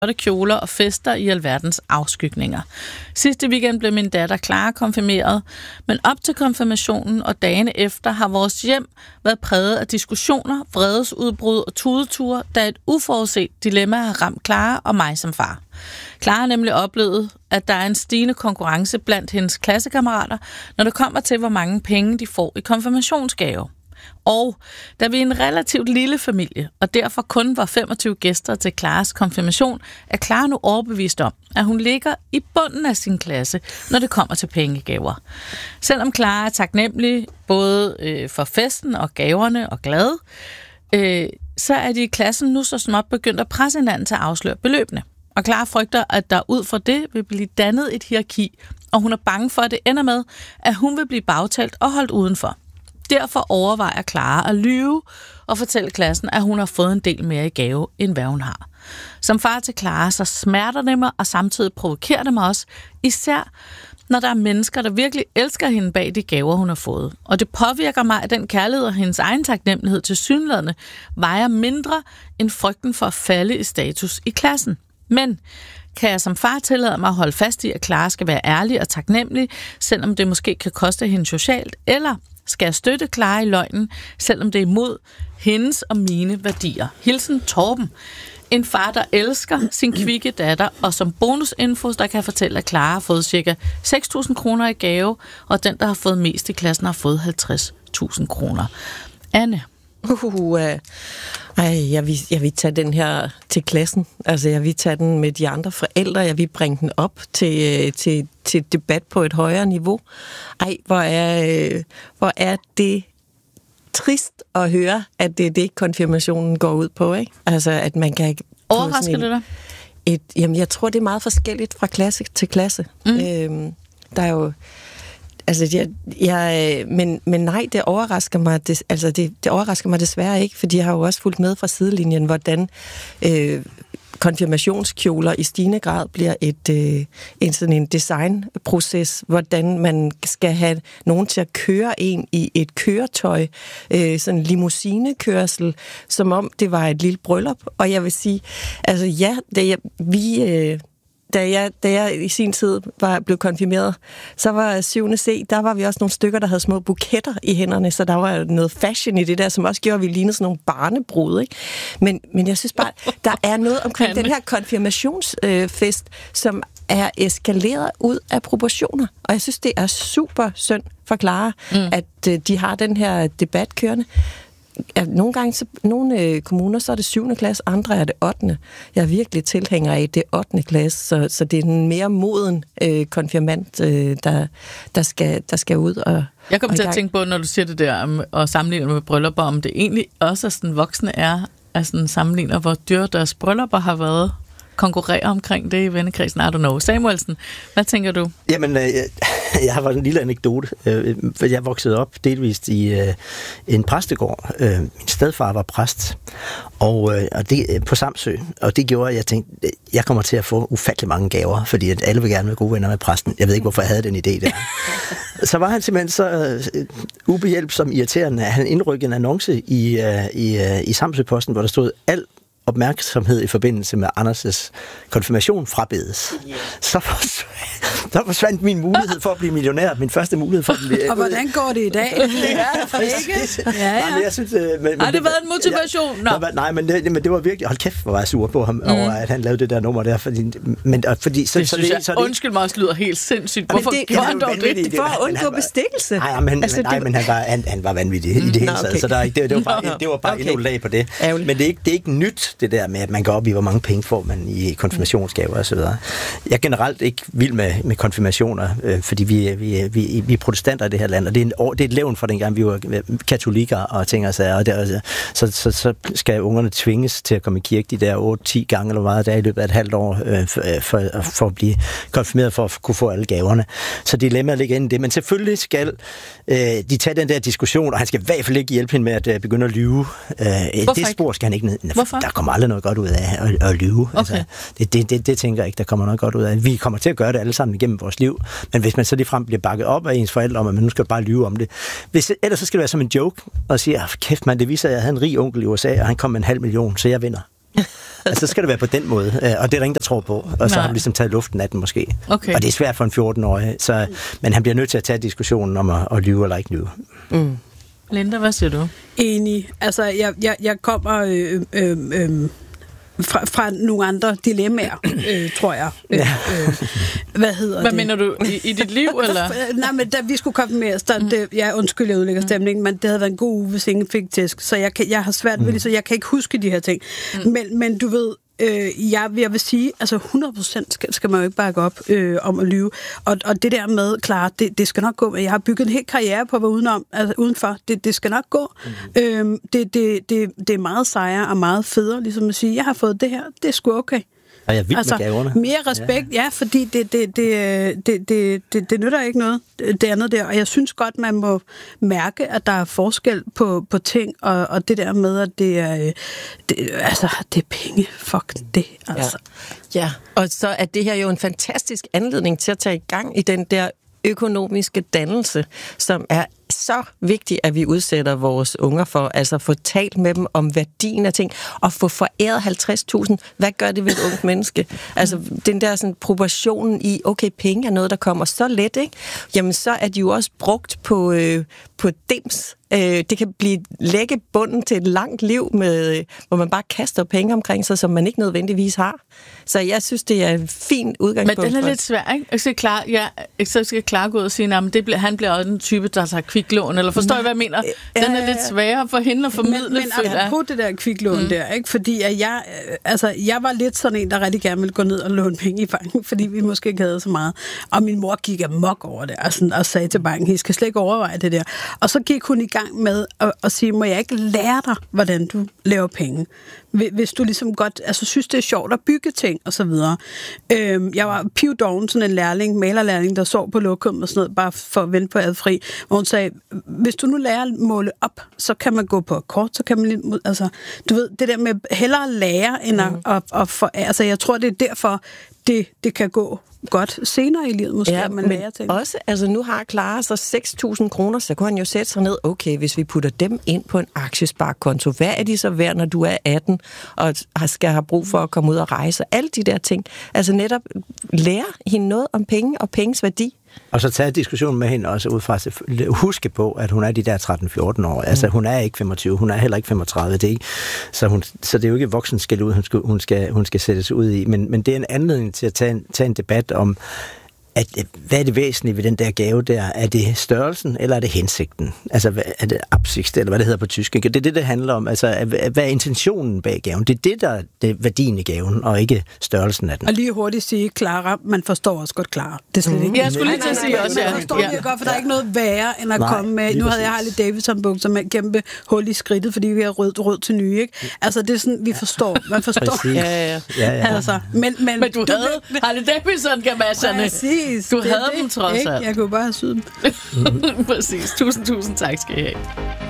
kjoler og fester i alverdens afskygninger. Sidste weekend blev min datter Clara konfirmeret, men op til konfirmationen og dagene efter har vores hjem været præget af diskussioner, vredesudbrud og tudeture, da et uforudset dilemma har ramt Clara og mig som far. Clara har nemlig oplevet, at der er en stigende konkurrence blandt hendes klassekammerater, når det kommer til, hvor mange penge de får i konfirmationsgave. Og da vi er en relativt lille familie, og derfor kun var 25 gæster til Claras konfirmation, er Clara nu overbevist om, at hun ligger i bunden af sin klasse, når det kommer til pengegaver. Selvom Clara er taknemmelig både for festen og gaverne og glad, så er de i klassen nu så småt begyndt at presse hinanden til at afsløre beløbene. Og Clara frygter, at der ud fra det vil blive dannet et hierarki, og hun er bange for, at det ender med, at hun vil blive bagtalt og holdt udenfor. Derfor overvejer Clara at lyve og fortælle klassen, at hun har fået en del mere i gave, end hvad hun har. Som far til Clara, så smerter det mig, og samtidig provokerer det mig også, især når der er mennesker, der virkelig elsker hende bag de gaver, hun har fået. Og det påvirker mig, at den kærlighed og hendes egen taknemmelighed til synlædende vejer mindre end frygten for at falde i status i klassen. Men kan jeg som far tillade mig at holde fast i, at Clara skal være ærlig og taknemmelig, selvom det måske kan koste hende socialt, eller skal jeg støtte Clara i løgnen, selvom det er imod hendes og mine værdier? Hilsen Torben. En far, der elsker sin kvikke datter, og som bonusinfos, der kan fortælle, at Clara har fået ca. 6.000 kroner i gave, og den, der har fået mest i klassen, har fået 50.000 kroner. Anne? Jeg vil tage den her til klassen. Altså, jeg vil tage den med de andre forældre. Jeg vil bringe den op til debat på et højere niveau. Hvor er det trist at høre, at det er det, konfirmationen går ud på, ikke? Altså, at man kan... Overrasker det dig? Jamen, jeg tror, det er meget forskelligt fra klasse til klasse. Der er jo... Altså, men nej, det overrasker mig. Det overrasker mig desværre ikke, fordi jeg har jo også fulgt med fra sidelinjen, hvordan konfirmationskjoler i stigende grad bliver sådan en designproces, hvordan man skal have nogen til at køre en i et køretøj, sådan en limousinekørsel, som om det var et lille bryllup. Og jeg vil sige, altså ja, Da jeg i sin tid blev konfirmeret, så var 7. C, der var vi også nogle stykker, der havde små buketter i hænderne, så der var noget fashion i det der, som også gjorde, at vi lignede sådan nogle barnebrud, ikke? Men jeg synes bare, der er noget omkring den her konfirmationsfest, som er eskaleret ud af proportioner. Og jeg synes, det er super synd for Clara, at de har den her debat kørende. Nogle gange, nogle kommuner, så er det 7. klasse, andre er det 8. Jeg er virkelig tilhænger af det 8. klasse, så det er en mere moden konfirmand, der skal ud og... Jeg kommer til at tænke på, når du siger det der, og sammenligner med bryllupper, om det egentlig også er sådan, voksne er sådan sammenligner, hvor dyre deres bryllupper har været, konkurrere omkring det i vennekredsen. I don't know. Samuelsen, hvad tænker du? Jamen, jeg har en lille anekdote. Jeg voksede op delvist i en præstegård. Min stedfar var præst, og det på Samsø, og det gjorde, at jeg tænkte, jeg kommer til at få ufattelig mange gaver, fordi at alle vil gerne være gode venner med præsten. Jeg ved ikke, hvorfor jeg havde den idé der. Så var han simpelthen så ubehjælpsom irriterende, at han indrykkede en annonce i Samsø-posten, hvor der stod alt opmærksomhed i forbindelse med Anders' konfirmation frabedes. Yeah. Så forsvandt min mulighed for at blive millionær. Min første mulighed for at blive... Og hvordan går det i dag? Nej, men jeg synes... Har det været en motivation? Nej, men det var virkelig... Hold kæft, hvor var jeg sur på ham, over at han lavede det der nummer der. Undskyld mig, også lyder helt sindssygt. Hvorfor gjorde han dog det? For at undgå bestikkelse. Men han var vanvittig i det hele taget. Så det var bare endnu lag på det. Men det er ikke nyt, det der med, at man går op i, hvor mange penge får man i konfirmationsgaver og så videre. Jeg er generelt ikke vild med konfirmationer, fordi vi er protestanter i det her land, og det er et levn fra dengang, vi var katolikker og ting og sager, så skal ungerne tvinges til at komme i kirke de der 8-10 gange eller meget der i løbet af et halvt år, for at blive konfirmeret, for at kunne få alle gaverne. Så dilemmaet ligger inde i det, men selvfølgelig skal de tage den der diskussion, og han skal i hvert fald ikke hjælpe hende med at begynde at lyve. Det spor skal han ikke ned. Hvorfor? Der kommer aldrig noget godt ud af at lyve. Okay. Altså, det tænker jeg ikke, der kommer noget godt ud af. Vi kommer til at gøre det alle sammen igennem vores liv, men hvis man så ligefrem bliver bakket op af ens forældre om, at man nu skal bare lyve om det. Ellers så skal det være som en joke, og sige, kæft mand, det viser, at jeg havde en rig onkel i USA, og han kom med 500.000, så jeg vinder. Altså, så skal det være på den måde, og det er der ingen, der tror på, og så har du ligesom taget luften af den måske. Okay. Og det er svært for en 14-årig, men han bliver nødt til at tage diskussionen om at lyve eller ikke lyve. Linda, hvad siger du? Enig. Altså, jeg kommer fra nogle andre dilemmaer, tror jeg. Hvad mener du? I dit liv, eller? Nej, men da vi skulle konfirmeres, undskyld, jeg udlægger stemningen, men det havde været en god uge, hvis ingen fik tæsk, så jeg har svært ved det, så jeg kan ikke huske de her ting. Men du ved, jeg vil sige, altså 100% skal man jo ikke bakke op om at lyve. Og det der med, Clara, det skal nok gå. Jeg har bygget en hel karriere på at være udenfor. Det skal nok gå. Det er meget sejere og meget federe, ligesom at sige, jeg har fået det her, det er sgu okay. Og jeg er vild med gaverne. Mere respekt, ja, fordi det nytter ikke noget, det andet der. Og jeg synes godt, man må mærke, at der er forskel på ting, og det der med, at det er penge. Fuck det, altså. Ja, og så er det her jo en fantastisk anledning til at tage i gang i den der økonomiske dannelse, som er så vigtigt, at vi udsætter vores unger for, altså få talt med dem om værdien af ting, og få foræret 50.000. Hvad gør det ved et ungt menneske? Altså, den der sådan, proportionen i, okay, penge er noget, der kommer så let, ikke? Jamen, så er de jo også brugt på dims. Det kan lægge bunden til et langt liv, hvor man bare kaster penge omkring sig, som man ikke nødvendigvis har. Så jeg synes, det er en fin udgangspunkt. Men den er lidt svær, ikke? Så skal Clara gå ud og sige, at han bliver også en type, der tager kviklån, eller forstår I, hvad jeg mener? Den er lidt sværere for hende at formidle. Men apropos det der kviklån der, ikke? Fordi at jeg var lidt sådan en, der rigtig gerne ville gå ned og låne penge i banken, fordi vi måske ikke havde så meget. Og min mor gik amok over det, og sagde til banken, I skal slet ikke overveje det der. Og så gik hun i gang med at sige, må jeg ikke lære dig, hvordan du laver penge? Hvis du ligesom godt, altså synes, det er sjovt at bygge ting, og så videre. Jeg var pivdoven, sådan en malerlærling, der sov på lokum og sådan noget, bare for at vente på adfri, hvor hun sagde, hvis du nu lærer at måle op, så kan man gå på kort, så kan man lidt, altså, du ved, det der med hellere lære, end altså, jeg tror, det er derfor, det kan gå godt senere i livet, måske, at man lærer ting. Også, altså nu har Clara så 6.000 kroner, så kan han jo sætte sig ned, okay, hvis vi putter dem ind på en aktiesparekonto, hvad er de så værd, når du er 18, og skal have brug for at komme ud og rejse, alle de der ting. Altså netop lære hende noget om penge og penges værdi. Og så tage diskussionen med hende også ud fra at huske på, at hun er de der 13-14 år. Altså hun er ikke 25, hun er heller ikke 35. Det er ikke, så det er jo ikke voksenskæld ud, hun skal sættes ud i. Men det er en anledning til at tage en debat om, hvad er det væsentlige ved den der gave der? Er det størrelsen, eller er det hensigten? Altså, er det Absicht, eller hvad det hedder på tysk? Det er det handler om. Altså, hvad er intentionen bag gaven? Det er det, der er værdien i gaven, og ikke størrelsen af den. Og lige hurtigt sige, Clara, man forstår også godt Clara. Det er slet ikke. Jeg skulle lige til at sige også, man forstår det godt, for der er ikke noget værre, end at komme med. Nu havde jeg Harley Davidson bukser med kæmpe hul i skridtet, fordi vi har rød til nye, ikke? Altså, det er sådan, vi forstår. Man forstår. Ja. Altså, men du havde Harley Davidson-gamasserne. Præcis. Du havde dem trods alt. Jeg kunne bare have syet dem. Præcis. Tusind tak skal I have.